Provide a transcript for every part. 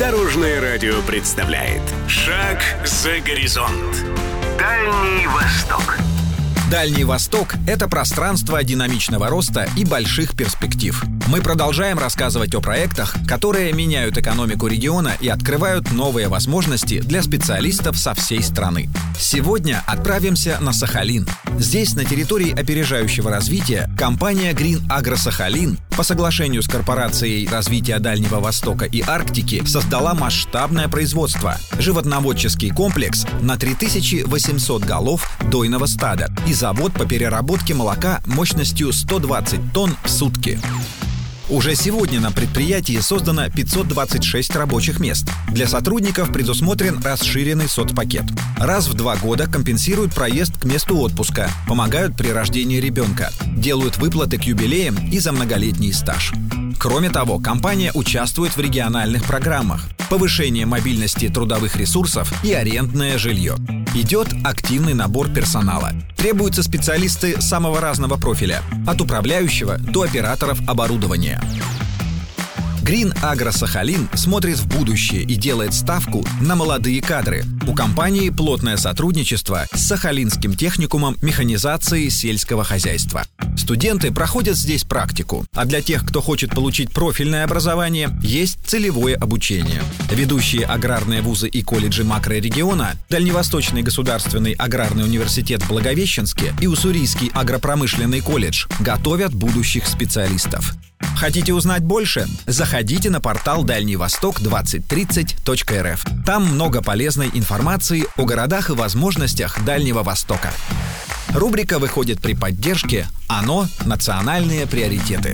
Дорожное радио представляет «Шаг за горизонт». Дальний Восток. Дальний Восток – это пространство динамичного роста и больших перспектив. Мы продолжаем рассказывать о проектах, которые меняют экономику региона и открывают новые возможности для специалистов со всей страны. Сегодня отправимся на Сахалин. Здесь, на территории опережающего развития, компания Green Agro Сахалин по соглашению с Корпорацией развития Дальнего Востока и Арктики создала масштабное производство – животноводческий комплекс на 3800 голов дойного стада и завод по переработке молока мощностью 120 тонн в сутки. Уже сегодня на предприятии создано 526 рабочих мест. Для сотрудников предусмотрен расширенный соцпакет. Раз в 2 года компенсируют проезд к месту отпуска, помогают при рождении ребенка, делают выплаты к юбилеям и за многолетний стаж. Кроме того, компания участвует в региональных программах: повышение мобильности трудовых ресурсов и арендное жилье. Идет активный набор персонала. Требуются специалисты самого разного профиля, от управляющего до операторов оборудования. Green Agro Сахалин смотрит в будущее и делает ставку на молодые кадры. У компании плотное сотрудничество с Сахалинским техникумом механизации сельского хозяйства. Студенты проходят здесь практику, а для тех, кто хочет получить профильное образование, есть целевое обучение. Ведущие аграрные вузы и колледжи макрорегиона, Дальневосточный государственный аграрный университет в Благовещенске и Уссурийский агропромышленный колледж готовят будущих специалистов. Хотите узнать больше? Заходите на портал дальневосток2030.рф. Там много полезной информации о городах и возможностях Дальнего Востока. Рубрика выходит при поддержке ОНО «Национальные приоритеты».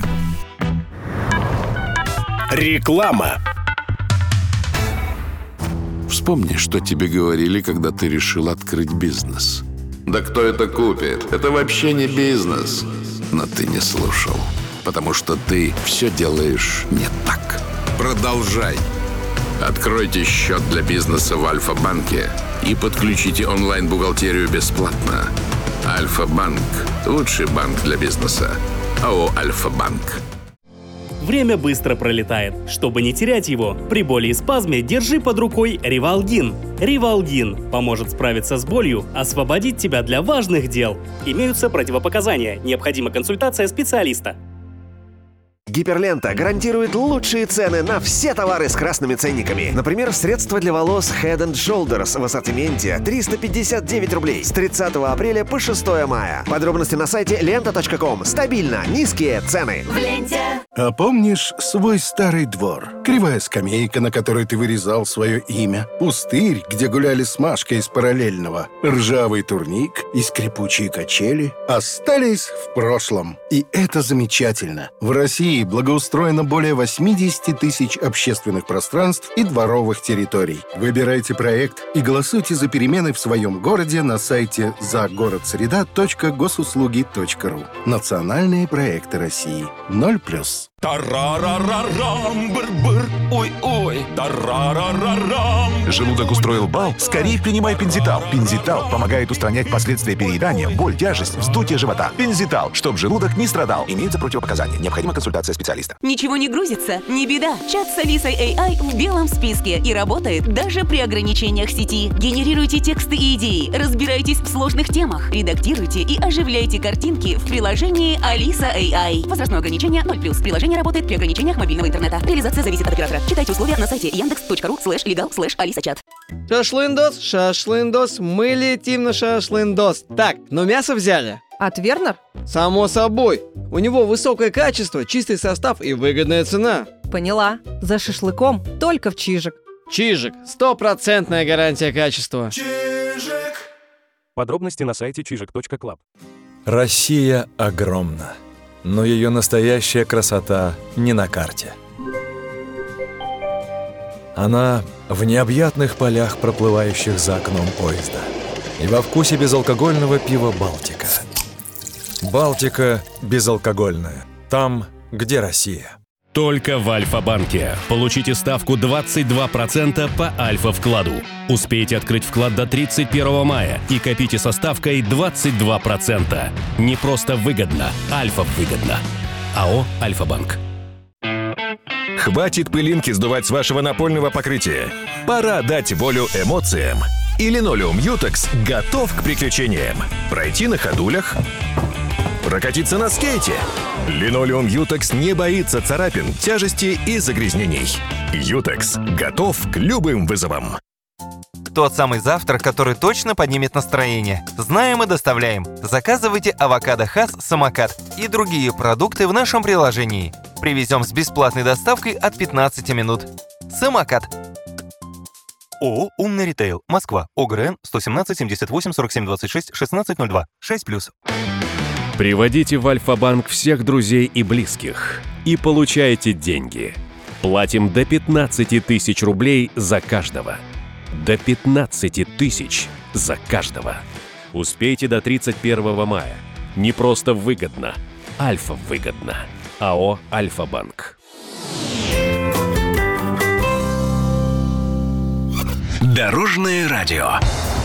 Реклама. Вспомни, что тебе говорили, когда ты решил открыть бизнес. Да кто это купит? Это вообще не бизнес. Но ты не слушал, потому что ты все делаешь не так. Продолжай. Откройте счет для бизнеса в Альфа-банке и подключите онлайн-бухгалтерию бесплатно. Альфа-банк – лучший банк для бизнеса. АО «Альфа-банк». Время быстро пролетает. Чтобы не терять его, при боли и спазме держи под рукой Ривалгин. Ривалгин поможет справиться с болью, освободить тебя для важных дел. Имеются противопоказания. Необходима консультация специалиста. Гиперлента гарантирует лучшие цены на все товары с красными ценниками. Например, средства для волос Head & Shoulders в ассортименте 359 рублей с 30 апреля по 6 мая. Подробности на сайте лента.ком. Стабильно низкие цены. В ленте. А помнишь свой старый двор? Кривая скамейка, на которой ты вырезал свое имя. Пустырь, где гуляли с Машкой из параллельного. Ржавый турник и скрипучие качели остались в прошлом. И это замечательно. В России благоустроено более 80 тысяч общественных пространств и дворовых территорий. Выбирайте проект и голосуйте за перемены в своем городе на сайте загородсреда.госуслуги.ру. Национальные проекты России. 0+. Тарарарарам, быр-быр, ой-ой, тарарарарам. Желудок устроил бал? Скорее принимай Пензитал. Пензитал помогает устранять последствия переедания, боль, тяжесть, вздутие живота. Пензитал, чтобы желудок не страдал. Имеются противопоказания. Необходима консультация специалиста. Ничего не грузится? Не беда. Чат с Алисой AI в белом списке и работает даже при ограничениях сети. Генерируйте тексты и идеи, разбирайтесь в сложных темах, редактируйте и оживляйте картинки в приложении Алиса AI. Возрастное ограничение 0+. Приложение работает при ограничениях мобильного интернета. Реализация зависит от оператора. Читайте условия на сайте yandex.ru/legal/alisa-chat. Шашлындос, шашлындос, мы летим на шашлындос. Так, но мясо взяли. От Вернер? Само собой. У него высокое качество, чистый состав и выгодная цена. Поняла. За шашлыком только в Чижик. Чижик. 100% гарантия качества. Чижик. Подробности на сайте чижик.клаб. Россия огромна, но ее настоящая красота не на карте. Она в необъятных полях, проплывающих за окном поезда, и во вкусе безалкогольного пива «Балтика». «Балтика» безалкогольная. Там, где Россия. Только в Альфа-банке. Получите ставку 22% по Альфа-вкладу. Успейте открыть вклад до 31 мая и копите со ставкой 22%. Не просто выгодно, Альфа-выгодно. АО «Альфа-банк». Хватит пылинки сдувать с вашего напольного покрытия. Пора дать волю эмоциям. И линолеум Ютекс готов к приключениям. Пройти на ходулях, прокатиться на скейте. Линолеум Ютекс не боится царапин, тяжести и загрязнений. Ютекс готов к любым вызовам. Тот самый завтрак, который точно поднимет настроение. Знаем и доставляем. Заказывайте авокадо Хас Самокат и другие продукты в нашем приложении. Привезем с бесплатной доставкой от 15 минут. Самокат. ООО «Умный ритейл», Москва, ОГРН 117 78 47 26 1602, 6+. Приводите в Альфа-банк всех друзей и близких и получайте деньги. Платим до 15 тысяч рублей за каждого. До 15 тысяч за каждого. Успейте до 31 мая. Не просто выгодно. Альфа выгодно. АО «Альфа-банк». Дорожное радио.